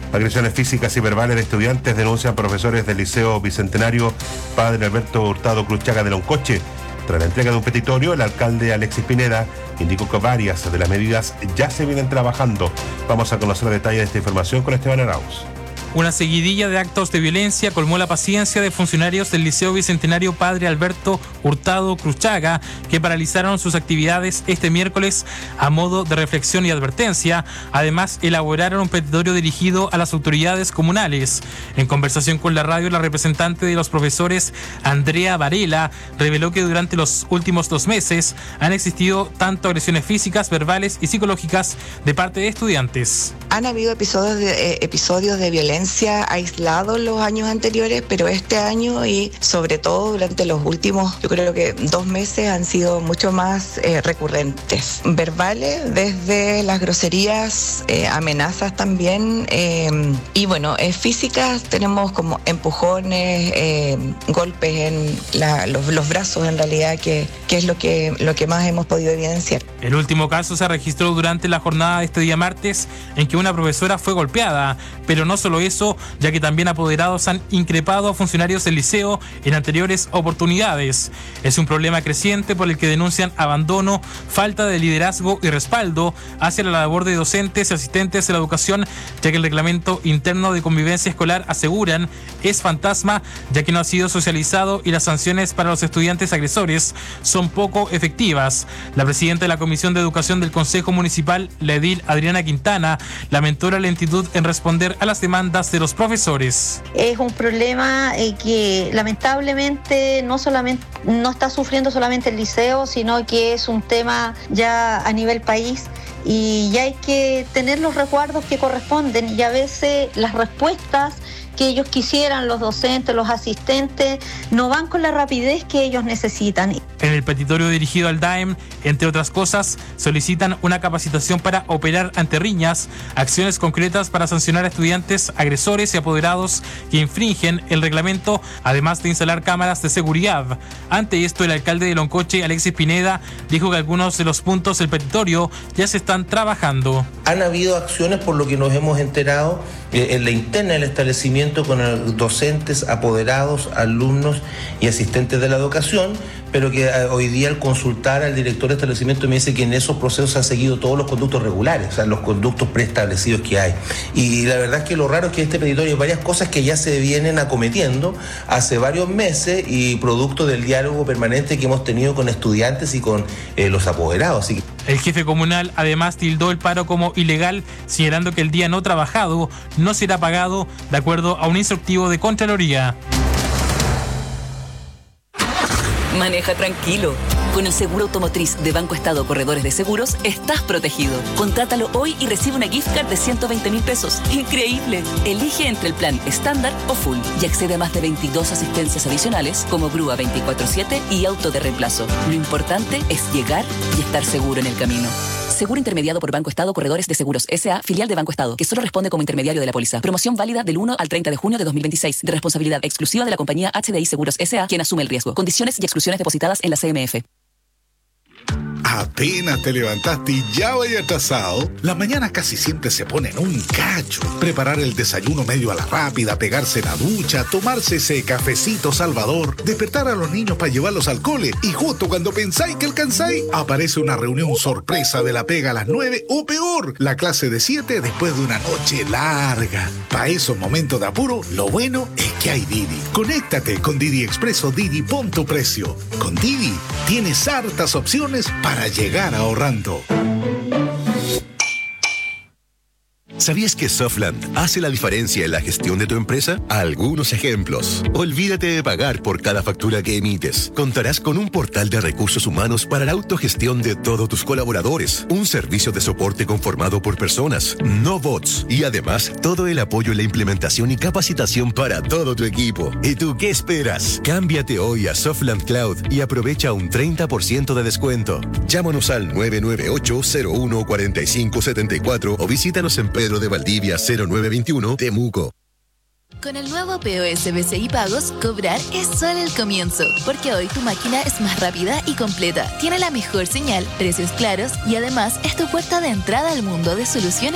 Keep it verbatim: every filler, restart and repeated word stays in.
Agresiones físicas y verbales de estudiantes denuncian profesores del Liceo Bicentenario Padre Alberto Hurtado Cruchaga de Loncoche. Tras la entrega de un petitorio, el alcalde Alexis Pineda indicó que varias de las medidas ya se vienen trabajando. Vamos a conocer detalles de esta información con Esteban Arauz. Una seguidilla de actos de violencia colmó la paciencia de funcionarios del Liceo Bicentenario Padre Alberto Hurtado Cruchaga, que paralizaron sus actividades este miércoles a modo de reflexión y advertencia. Además, elaboraron un petitorio dirigido a las autoridades comunales. En conversación con la radio, la representante de los profesores, Andrea Varela, reveló que durante los últimos dos meses han existido tanto agresiones físicas, verbales y psicológicas de parte de estudiantes. Han habido episodios de, eh, episodios de violencia aislados los años anteriores, pero este año y sobre todo durante los últimos, yo creo que dos meses han sido mucho más eh, recurrentes. Verbales, desde las groserías, eh, amenazas también, eh, y bueno, eh, físicas, tenemos como empujones, eh, golpes en la, los, los brazos en realidad, que, que es lo que, lo que más hemos podido evidenciar. El último caso se registró durante la jornada de este día martes, en que una profesora fue golpeada, pero no solo eso, ya que también apoderados han increpado a funcionarios del liceo en anteriores oportunidades. Es un problema creciente por el que denuncian abandono, falta de liderazgo y respaldo hacia la labor de docentes y asistentes de la educación, ya que el reglamento interno de convivencia escolar, aseguran, es fantasma, ya que no ha sido socializado y las sanciones para los estudiantes agresores son poco efectivas. La presidenta de la Comisión de Educación del Consejo Municipal, la edil Adriana Quintana, lamentó la lentitud en responder a las demandas de los profesores. Es un problema eh, que lamentablemente no solamente no está sufriendo solamente el liceo, sino que es un tema ya a nivel país, y ya hay que tener los resguardos que corresponden, y a veces las respuestas que ellos quisieran, los docentes, los asistentes, no van con la rapidez que ellos necesitan. En el petitorio dirigido al D A E M, entre otras cosas, solicitan una capacitación para operar ante riñas, acciones concretas para sancionar a estudiantes, agresores y apoderados que infringen el reglamento, además de instalar cámaras de seguridad. Ante esto, el alcalde de Loncoche, Alexis Pineda, dijo que algunos de los puntos del petitorio ya se están trabajando. Han habido acciones, por lo que nos hemos enterado, eh, en la interna del establecimiento, con docentes, apoderados, alumnos y asistentes de la educación, pero que hoy día al consultar al director de establecimiento me dice que en esos procesos se han seguido todos los conductos regulares, o sea, los conductos preestablecidos que hay. Y la verdad es que lo raro es que este petitorio hay varias cosas que ya se vienen acometiendo hace varios meses y producto del diálogo permanente que hemos tenido con estudiantes y con eh, los apoderados. Así que... El jefe comunal además tildó el paro como ilegal, señalando que el día no trabajado no será pagado de acuerdo a un instructivo de Contraloría. Maneja tranquilo. Con el seguro automotriz de Banco Estado Corredores de Seguros, estás protegido. Contrátalo hoy y recibe una gift card de ciento veinte mil pesos. ¡Increíble! Elige entre el plan estándar o full y accede a más de veintidós asistencias adicionales como grúa veinticuatro siete y auto de reemplazo. Lo importante es llegar y estar seguro en el camino. Seguro intermediado por Banco Estado Corredores de Seguros S A, filial de Banco Estado, que solo responde como intermediario de la póliza. Promoción válida del uno al treinta de junio de dos mil veintiséis, de responsabilidad exclusiva de la compañía H D I Seguros S A, quien asume el riesgo. Condiciones y exclusiones depositadas en la C M F. Apenas te levantaste y ya vaya atrasado. Las mañanas casi siempre se ponen un cacho. Preparar el desayuno medio a la rápida, pegarse la ducha, tomarse ese cafecito salvador, despertar a los niños para llevarlos al cole, y justo cuando pensáis que alcanzáis, aparece una reunión sorpresa de la pega a las nueve, o peor, la clase de siete después de una noche larga. Para esos momentos de apuro, lo bueno es que hay Didi. Conéctate con Didi Expreso. Didi, pon tu precio. Con Didi tienes hartas opciones para llegar ahorrando. ¿Sabías que Softland hace la diferencia en la gestión de tu empresa? Algunos ejemplos. Olvídate de pagar por cada factura que emites. Contarás con un portal de recursos humanos para la autogestión de todos tus colaboradores. Un servicio de soporte conformado por personas, no bots. Y además, todo el apoyo en la implementación y capacitación para todo tu equipo. ¿Y tú qué esperas? Cámbiate hoy a Softland Cloud y aprovecha un treinta por ciento de descuento. Llámanos al nueve nueve ocho, cero uno, cuatro cinco siete cuatro o visítanos en Pedro de Valdivia cero nueve veintiuno, Temuco. Con el nuevo P O S B C I Pagos, cobrar es solo el comienzo, porque hoy tu máquina es más rápida y completa, tiene la mejor señal, precios claros y además es tu puerta de entrada al mundo de soluciones